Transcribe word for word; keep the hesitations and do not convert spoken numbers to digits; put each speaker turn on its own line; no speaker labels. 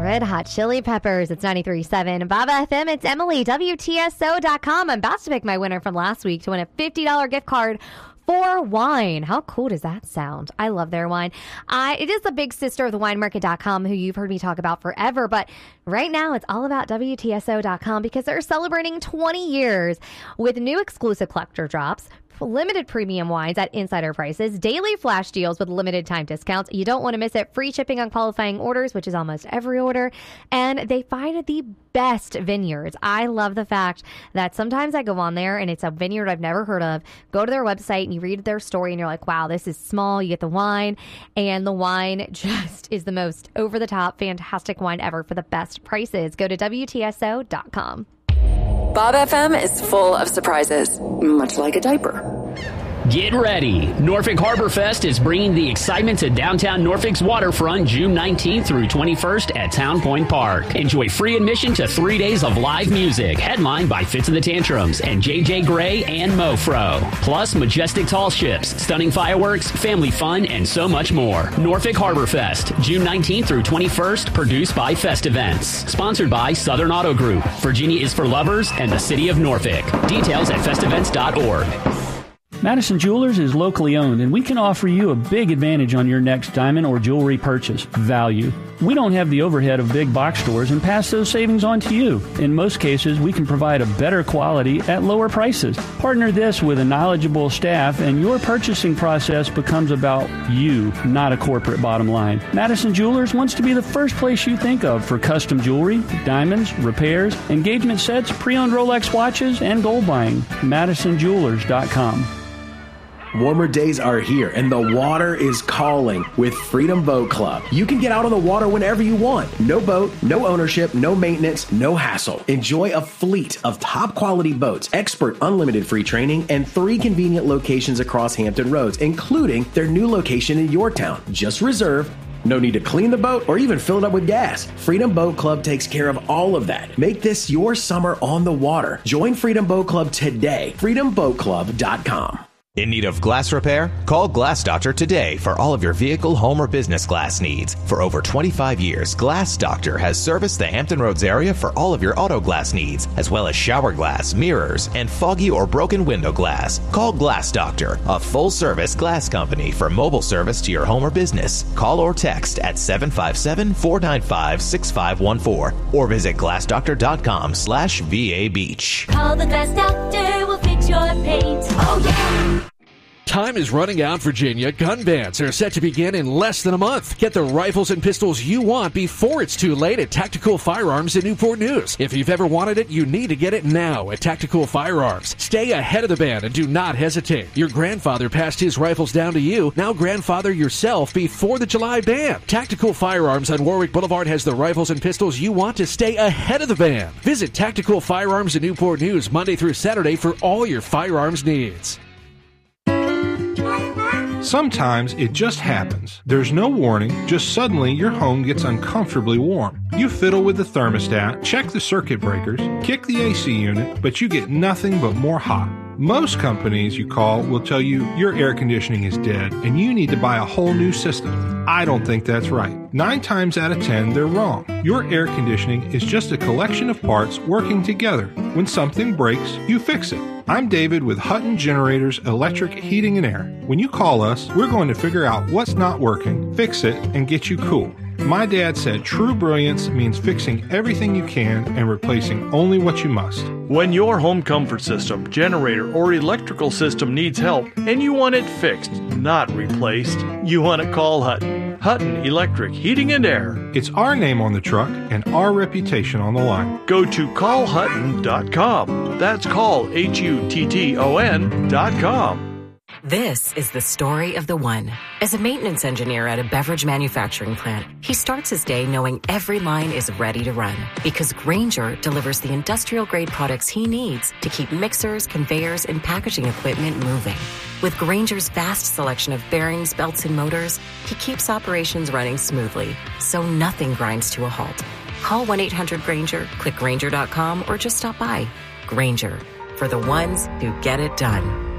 Red Hot Chili Peppers. It's ninety-three point seven Baba F M. It's Emily, W T S O dot com. I'm about to pick my winner from last week to win a fifty dollars gift card for wine. How cool does that sound? I love their wine. I, it is the big sister of the wine market dot com, who you've heard me talk about forever. But right now, it's all about W T S O dot com because they're celebrating twenty years with new exclusive collector drops, limited premium wines at insider prices, daily flash deals with limited time discounts. You don't want to miss it. Free shipping on qualifying orders, which is almost every order. And they find the best vineyards. I love the fact that sometimes I go on there and it's a vineyard I've never heard of. Go to their website and you read their story and you're like, wow, this is small. You get the wine, and the wine just is the most over-the-top, fantastic wine ever for the best prices. Go to W T S O dot com.
Bob F M is full of surprises, much like a diaper.
Get ready. Norfolk Harbor Fest is bringing the excitement to downtown Norfolk's waterfront June nineteenth through twenty-first at Town Point Park. Enjoy free admission to three days of live music, headlined by Fitz and the Tantrums and J J Gray and Mofro. Plus, majestic tall ships, stunning fireworks, family fun, and so much more. Norfolk Harbor Fest, June nineteenth through twenty-first, produced by Fest Events. Sponsored by Southern Auto Group. Virginia is for lovers and the city of Norfolk. Details at fest events dot org.
Madison Jewelers is locally owned, and we can offer you a big advantage on your next diamond or jewelry purchase: value. We don't have the overhead of big box stores and pass those savings on to you. In most cases, we can provide a better quality at lower prices. Partner this with a knowledgeable staff, and your purchasing process becomes about you, not a corporate bottom line. Madison Jewelers wants to be the first place you think of for custom jewelry, diamonds, repairs, engagement sets, pre-owned Rolex watches, and gold buying. Madison Jewelers dot com.
Warmer days are here, and the water is calling with Freedom Boat Club. You can get out on the water whenever you want. No boat, no ownership, no maintenance, no hassle. Enjoy a fleet of top-quality boats, expert unlimited free training, and three convenient locations across Hampton Roads, including their new location in Yorktown. Just reserve. No need to clean the boat or even fill it up with gas. Freedom Boat Club takes care of all of that. Make this your summer on the water. Join Freedom Boat Club today. freedom boat club dot com.
In need of glass repair? Call Glass Doctor today for all of your vehicle, home, or business glass needs. For over twenty-five years, Glass Doctor has serviced the Hampton Roads area for all of your auto glass needs, as well as shower glass, mirrors, and foggy or broken window glass. Call Glass Doctor, a full-service glass company for mobile service to your home or business. Call or text at seven five seven, four nine five, six five one four or visit glass doctor dot com slash V A Beach.
Call the Glass Doctor, we'll fix your paint. Oh, yeah!
Time is running out, Virginia. Gun bans are set to begin in less than a month. Get the rifles and pistols you want before it's too late at Tactical Firearms in Newport News. If you've ever wanted it, you need to get it now at Tactical Firearms. Stay ahead of the ban and do not hesitate. Your grandfather passed his rifles down to you. Now grandfather yourself before the July ban. Tactical Firearms on Warwick Boulevard has the rifles and pistols you want to stay ahead of the ban. Visit Tactical Firearms in Newport News Monday through Saturday for all your firearms needs.
Sometimes it just happens. There's no warning, just suddenly your home gets uncomfortably warm. You fiddle with the thermostat, check the circuit breakers, kick the A C unit, but you get nothing but more hot. Most companies you call will tell you your air conditioning is dead and you need to buy a whole new system. I don't think that's right. Nine times out of ten, they're wrong. Your air conditioning is just a collection of parts working together. When something breaks, you fix it. I'm David with Hutton Generators Electric Heating and Air. When you call us, we're going to figure out what's not working, fix it, and get you cool. My dad said true brilliance means fixing everything you can and replacing only what you must.
When your home comfort system, generator, or electrical system needs help and you want it fixed, not replaced, you want to call Hutton. Hutton Electric Heating and Air.
It's our name on the truck and our reputation on the line.
Go to call hutton dot com. That's call, H U T T O N dot com.
This is the story of the one. As a maintenance engineer at a beverage manufacturing plant, he starts his day knowing every line is ready to run because Grainger delivers the industrial-grade products he needs to keep mixers, conveyors, and packaging equipment moving. With Grainger's vast selection of bearings, belts, and motors, he keeps operations running smoothly, so nothing grinds to a halt. Call one eight hundred Grainger, click Grainger dot com, or just stop by. Grainger, for the ones who get it done.